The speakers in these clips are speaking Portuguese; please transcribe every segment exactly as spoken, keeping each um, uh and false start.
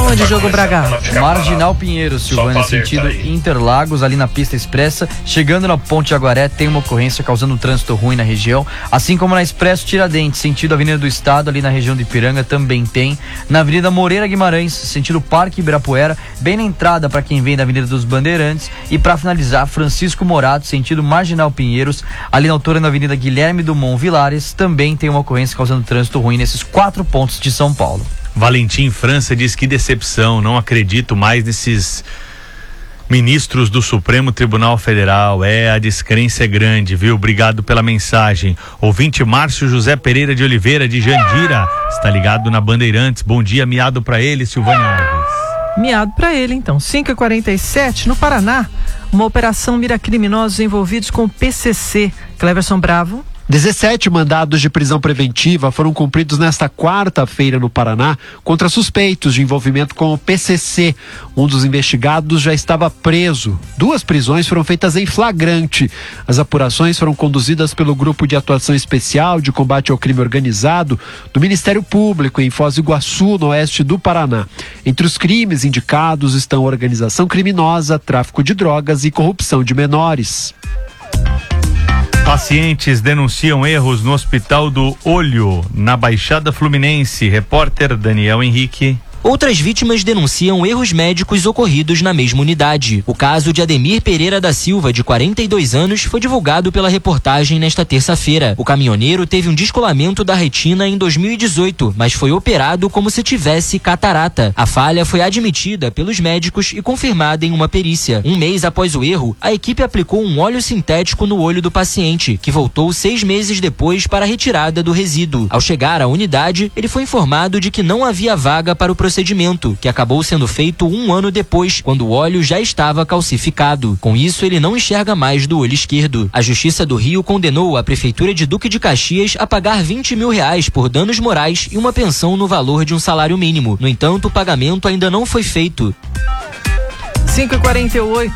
onde, Diogo Braga? Marginal Pinheiro, Silvânia, sentido Interlagos, ali na pista expressa. Chegando na Ponte Aguaré, tem uma ocorrência causando um trânsito ruim na região. Assim como na Expresso Tiradentes, sentido Avenida do Estado, ali na região de Ipiranga, também tem. Na Avenida Moreira Guimarães, sentido Parque Ibirapuera, bem na entrada para quem vem da Avenida dos Bandeirantes. E para finalizar, Francisco Morato, sentido Marginal Pinheiros, ali na altura da Avenida Guilherme Dumont Vilares, também tem uma ocorrência causando trânsito ruim nesses quatro pontos de São Paulo. Valentim França diz que decepção, não acredito mais nesses ministros do Supremo Tribunal Federal. É, a descrença é grande, viu? Obrigado pela mensagem. Ouvinte Márcio José Pereira de Oliveira, de Jandira, está ligado na Bandeirantes. Bom dia, miado para ele, Silvânia Alves. Miado para ele, então. cinco e quarenta e sete, no Paraná, uma operação mira criminosos envolvidos com o P C C. Cleverson Bravo. dezessete mandados de prisão preventiva foram cumpridos nesta quarta-feira no Paraná contra suspeitos de envolvimento com o P C C. Um dos investigados já estava preso. Duas prisões foram feitas em flagrante. As apurações foram conduzidas pelo Grupo de Atuação Especial de Combate ao Crime Organizado do Ministério Público em Foz do Iguaçu, no oeste do Paraná. Entre os crimes indicados estão organização criminosa, tráfico de drogas e corrupção de menores. Pacientes denunciam erros no Hospital do Olho, na Baixada Fluminense. Repórter Daniel Henrique. Outras vítimas denunciam erros médicos ocorridos na mesma unidade. O caso de Ademir Pereira da Silva, de quarenta e dois anos, foi divulgado pela reportagem nesta terça-feira. O caminhoneiro teve um descolamento da retina em dois mil e dezoito, mas foi operado como se tivesse catarata. A falha foi admitida pelos médicos e confirmada em uma perícia. Um mês após o erro, a equipe aplicou um óleo sintético no olho do paciente, que voltou seis meses depois para a retirada do resíduo. Ao chegar à unidade, ele foi informado de que não havia vaga para o procedimento, que acabou sendo feito um ano depois, quando o óleo já estava calcificado. Com isso, ele não enxerga mais do olho esquerdo. A Justiça do Rio condenou a Prefeitura de Duque de Caxias a pagar vinte mil reais por danos morais e uma pensão no valor de um salário mínimo. No entanto, o pagamento ainda não foi feito. cinco e quarenta e oito,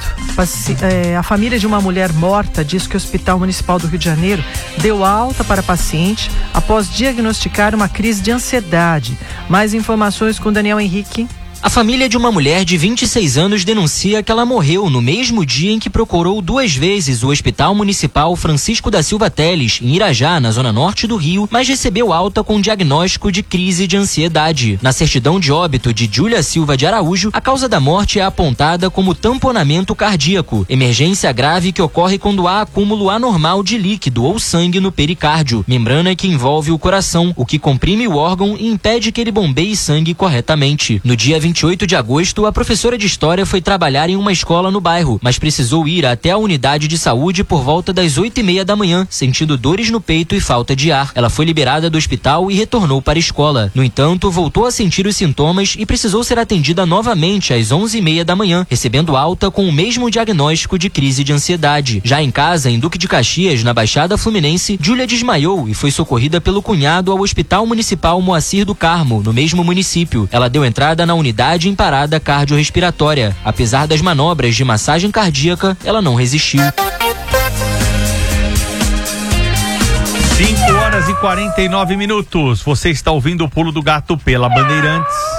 a família de uma mulher morta diz que o Hospital Municipal do Rio de Janeiro deu alta para a paciente após diagnosticar uma crise de ansiedade. Mais informações com Daniel Henrique. A família de uma mulher de vinte e seis anos denuncia que ela morreu no mesmo dia em que procurou duas vezes o Hospital Municipal Francisco da Silva Teles, em Irajá, na zona norte do Rio, mas recebeu alta com diagnóstico de crise de ansiedade. Na certidão de óbito de Júlia Silva de Araújo, a causa da morte é apontada como tamponamento cardíaco, emergência grave que ocorre quando há acúmulo anormal de líquido ou sangue no pericárdio, membrana que envolve o coração, o que comprime o órgão e impede que ele bombeie sangue corretamente. No dia vinte e oito de agosto, a professora de História foi trabalhar em uma escola no bairro, mas precisou ir até a unidade de saúde por volta das oito e meia da manhã, sentindo dores no peito e falta de ar. Ela foi liberada do hospital e retornou para a escola. No entanto, voltou a sentir os sintomas e precisou ser atendida novamente às onze e meia da manhã, recebendo alta com o mesmo diagnóstico de crise de ansiedade. Já em casa, em Duque de Caxias, na Baixada Fluminense, Júlia desmaiou e foi socorrida pelo cunhado ao Hospital Municipal Moacir do Carmo, no mesmo município. Ela deu entrada na unidade em parada cardiorrespiratória. Apesar das manobras de massagem cardíaca, ela não resistiu. cinco horas e quarenta e nove minutos. Você está ouvindo o Pulo do Gato pela Bandeirantes.